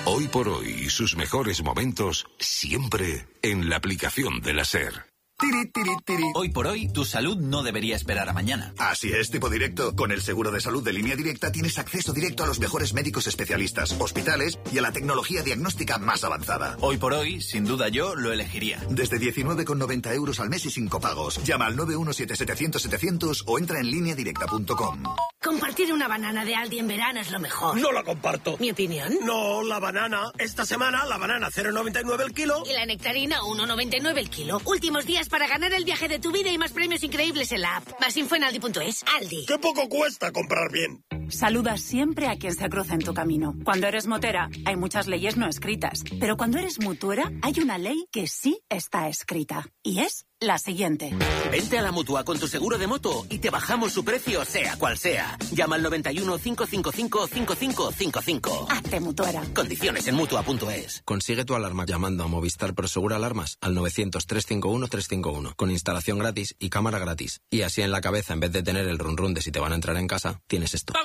Hoy por hoy y sus mejores momentos siempre en la aplicación de la SER. Hoy por hoy, tu salud no debería esperar a mañana. Así es, tipo directo. Con el seguro de salud de Línea Directa tienes acceso directo a los mejores médicos especialistas, hospitales y a la tecnología diagnóstica más avanzada. Hoy por hoy, sin duda yo lo elegiría. Desde 19,90 euros al mes y sin copagos. Llama al 917-700-700 o entra en lineadirecta.com. Compartir una banana de Aldi en verano es lo mejor. No la comparto. ¿Mi opinión? No, la banana. Esta semana la banana 0,99 el kilo. Y la nectarina 1,99 el kilo. Últimos días para ganar el viaje de tu vida y más premios increíbles en la app. Más info en aldi.es. Aldi. ¡Qué poco cuesta comprar bien! Saluda siempre a quien se cruza en tu camino. Cuando eres motera, hay muchas leyes no escritas. Pero cuando eres mutuera, hay una ley que sí está escrita. Y es la siguiente. Vente a la Mutua con tu seguro de moto y te bajamos su precio sea cual sea. Llama al 91 555 5555. Hazte mutuera. Condiciones en Mutua.es. Consigue tu alarma llamando a Movistar Prosegur Alarmas al 900 351 351 con instalación gratis y cámara gratis. Y así en la cabeza, en vez de tener el run run de si te van a entrar en casa, tienes esto.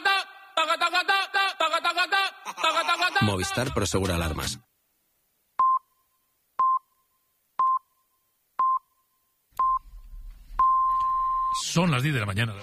Movistar Prosegur Alarmas. Son las 10 de la mañana.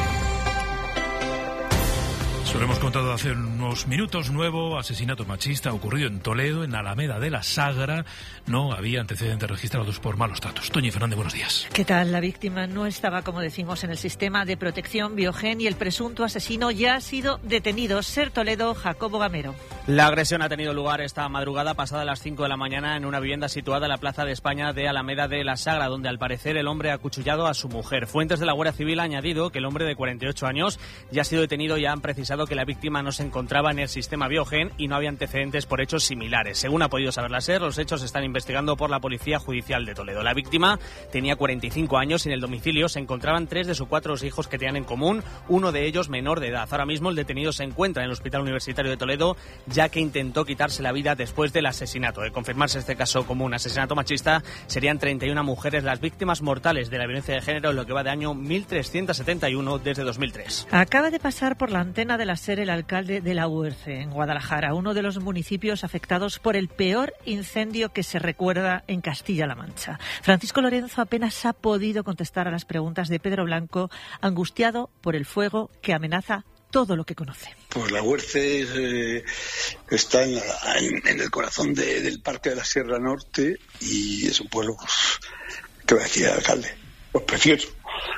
Se lo hemos contado hace unos minutos. Nuevo asesinato machista ocurrido en Toledo, en Alameda de la Sagra. No había antecedentes registrados por malos tratos. Toñi Fernández, buenos días. ¿Qué tal? La víctima no estaba, como decimos, en el sistema de protección Biogen y el presunto asesino ya ha sido detenido. SER Toledo, Jacobo Gamero. La agresión ha tenido lugar esta madrugada pasada las 5 de la mañana en una vivienda situada en la Plaza de España de Alameda de la Sagra, donde al parecer el hombre ha acuchillado a su mujer. Fuentes de la Guardia Civil han añadido que el hombre de 48 años ya ha sido detenido y han precisado que la víctima no se encontraba en el sistema Biogen y no había antecedentes por hechos similares. Según ha podido saber la SER, los hechos se están investigando por la Policía Judicial de Toledo. La víctima tenía 45 años y en el domicilio se encontraban 3 de sus 4 hijos que tenían en común, uno de ellos menor de edad. Ahora mismo el detenido se encuentra en el Hospital Universitario de Toledo, ya que intentó quitarse la vida después del asesinato. De confirmarse este caso como un asesinato machista, serían 31 mujeres las víctimas mortales de la violencia de género en lo que va de año 1371 desde 2003. Acaba de pasar por la antena de la SER el alcalde de La Huerce, en Guadalajara, uno de los municipios afectados por el peor incendio que se recuerda en Castilla-La Mancha. Francisco Lorenzo apenas ha podido contestar a las preguntas de Pedro Blanco, angustiado por el fuego que amenaza todo lo que conoce. Pues La Huerce está en el corazón del Parque de la Sierra Norte y es un pueblo, pues, ¿qué va a decir el alcalde? Pues precioso.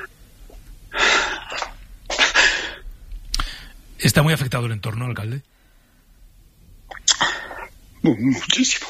¿Está muy afectado el entorno, alcalde? Muchísimo.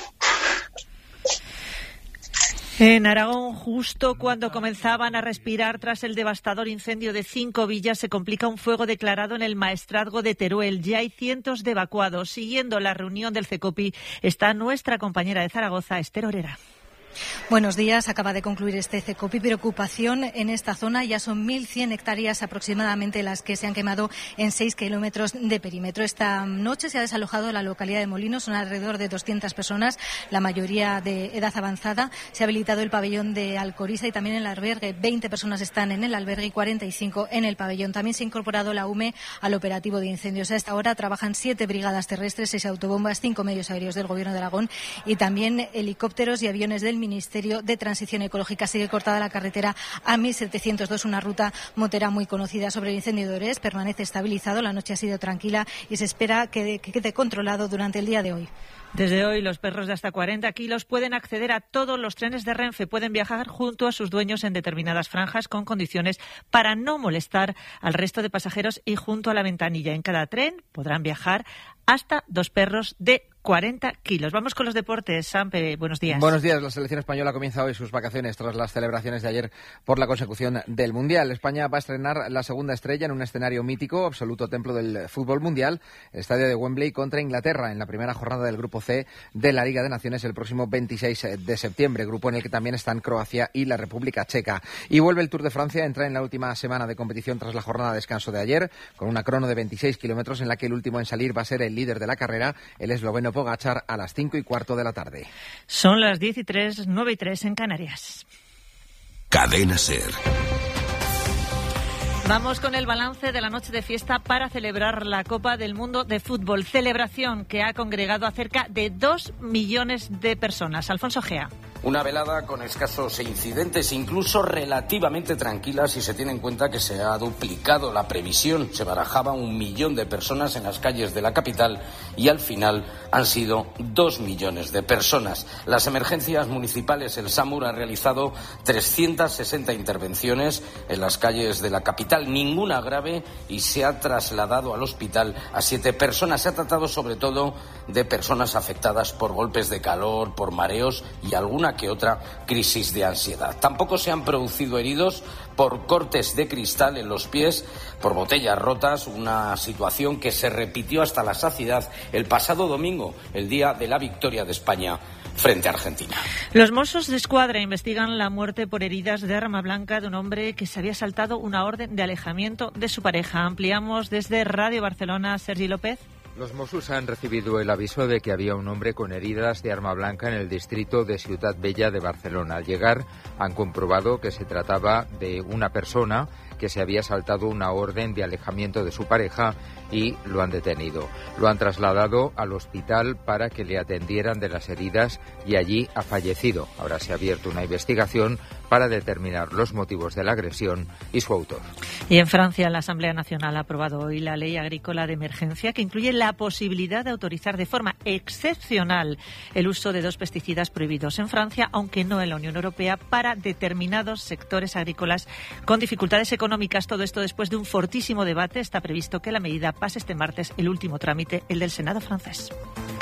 En Aragón, justo cuando comenzaban a respirar tras el devastador incendio de 5 villas, se complica un fuego declarado en el maestrazgo de Teruel. Ya hay cientos de evacuados. Siguiendo la reunión del CECOPI está nuestra compañera de Zaragoza, Esther Orera. Buenos días. Acaba de concluir este CECOPI. Preocupación en esta zona. Ya son 1.100 hectáreas aproximadamente las que se han quemado en 6 kilómetros de perímetro. Esta noche se ha desalojado la localidad de Molinos. Son alrededor de 200 personas, la mayoría de edad avanzada. Se ha habilitado el pabellón de Alcoriza y también el albergue. 20 personas están en el albergue y 45 en el pabellón. También se ha incorporado la UME al operativo de incendios. A esta hora trabajan 7 brigadas terrestres, 6 autobombas, 5 medios aéreos del Gobierno de Aragón y también helicópteros y aviones del Ministerio de Transición Ecológica. Sigue cortada la carretera A1702, una ruta motera muy conocida. Sobre el incendio de Orés, permanece estabilizado, la noche ha sido tranquila y se espera que quede controlado durante el día de hoy. Desde hoy, los perros de hasta 40 kilos pueden acceder a todos los trenes de Renfe. Pueden viajar junto a sus dueños en determinadas franjas con condiciones para no molestar al resto de pasajeros y junto a la ventanilla. En cada tren podrán viajar hasta 2 perros de 40 kilos. Vamos con los deportes. Sampe, buenos días. Buenos días. La selección española comienza hoy sus vacaciones tras las celebraciones de ayer por la consecución del Mundial. España va a estrenar la segunda estrella en un escenario mítico, absoluto templo del fútbol mundial, el estadio de Wembley contra Inglaterra en la primera jornada del Grupo C de la Liga de Naciones el próximo 26 de septiembre, grupo en el que también están Croacia y la República Checa. Y vuelve el Tour de Francia, entra en la última semana de competición tras la jornada de descanso de ayer, con una crono de 26 kilómetros en la que el último en salir va a ser el líder de la carrera, el esloveno Pogačar, a las 5:15 de la tarde. Son las 10:03, 9:03 en Canarias. Cadena SER. Vamos con el balance de la noche de fiesta para celebrar la Copa del Mundo de Fútbol. Celebración que ha congregado a cerca de 2 millones de personas. Alfonso Gea. Una velada con escasos incidentes, incluso relativamente tranquila si se tiene en cuenta que se ha duplicado la previsión. Se barajaba 1 millón de personas en las calles de la capital y al final han sido 2 millones de personas. Las emergencias municipales, el SAMUR ha realizado 360 intervenciones en las calles de la capital, ninguna grave, y se ha trasladado al hospital a 7 personas. Se ha tratado sobre todo de personas afectadas por golpes de calor, por mareos y alguna que otra crisis de ansiedad. Tampoco se han producido heridos por cortes de cristal en los pies, por botellas rotas, una situación que se repitió hasta la saciedad el pasado domingo, el día de la victoria de España frente a Argentina. Los Mossos d'Esquadra investigan la muerte por heridas de arma blanca de un hombre que se había saltado una orden de alejamiento de su pareja. Ampliamos desde Radio Barcelona, Sergi López. Los Mossos han recibido el aviso de que había un hombre con heridas de arma blanca en el distrito de Ciutat Vella de Barcelona. Al llegar han comprobado que se trataba de una persona que se había saltado una orden de alejamiento de su pareja y lo han detenido. Lo han trasladado al hospital para que le atendieran de las heridas y allí ha fallecido. Ahora se ha abierto una investigación para determinar los motivos de la agresión y su autor. Y en Francia, la Asamblea Nacional ha aprobado hoy la Ley Agrícola de Emergencia, que incluye la posibilidad de autorizar de forma excepcional el uso de 2 pesticidas prohibidos en Francia, aunque no en la Unión Europea, para determinados sectores agrícolas con dificultades económicas. Todo esto después de un fortísimo debate. Está previsto que la medida pase este martes el último trámite, el del Senado francés.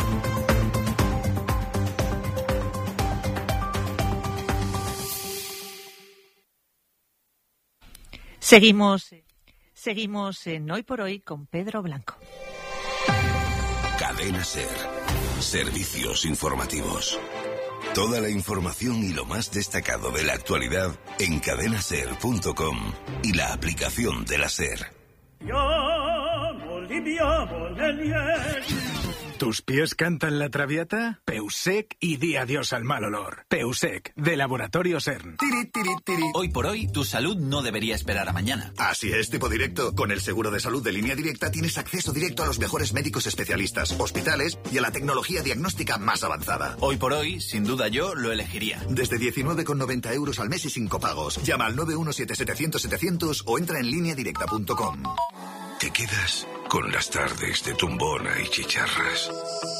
Seguimos en Hoy por Hoy con Pedro Blanco. Cadena SER. Servicios informativos. Toda la información y lo más destacado de la actualidad en cadenaser.com y la aplicación de la SER. ¿Tus pies cantan la Traviata? Peusec y di adiós al mal olor. Peusec, de Laboratorio CERN. Hoy por hoy, tu salud no debería esperar a mañana. Así es, tipo directo. Con el seguro de salud de Línea Directa tienes acceso directo a los mejores médicos especialistas, hospitales y a la tecnología diagnóstica más avanzada. Hoy por hoy, sin duda yo lo elegiría. Desde 19,90 euros al mes y sin copagos. Llama al 917-700-700 o entra en lineadirecta.com. Te quedas con las tardes de tumbona y chicharras.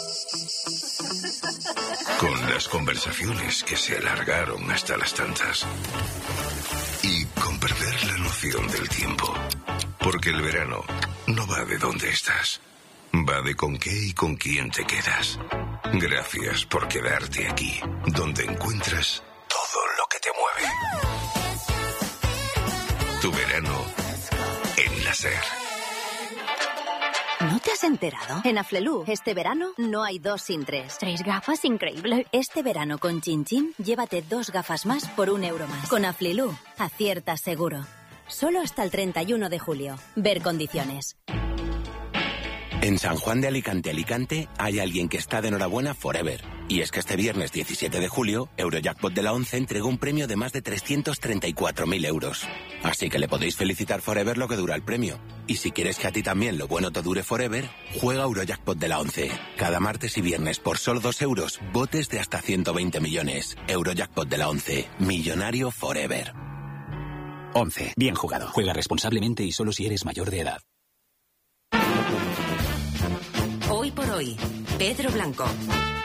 Con las conversaciones que se alargaron hasta las tantas. Y con perder la noción del tiempo. Porque el verano no va de dónde estás. Va de con qué y con quién te quedas. Gracias por quedarte aquí, donde encuentras todo lo que te mueve. Tu verano en la SER. ¿No te has enterado? En Aflelu, este verano no hay 2 sin 3. 3 gafas, increíble. Este verano con Chin Chin, llévate 2 gafas más por 1 euro más. Con Aflelu, aciertas seguro. Solo hasta el 31 de julio. Ver condiciones. En San Juan de Alicante hay alguien que está de enhorabuena forever. Y es que este viernes 17 de julio, Eurojackpot de la 11 entregó un premio de más de 334.000 euros. Así que le podéis felicitar forever lo que dura el premio. Y si quieres que a ti también lo bueno te dure forever, juega Eurojackpot de la 11. Cada martes y viernes por solo 2 euros, botes de hasta 120 millones. Eurojackpot de la 11. Millonario forever. 11. Bien jugado. Juega responsablemente y solo si eres mayor de edad. Hoy por hoy, Pedro Blanco.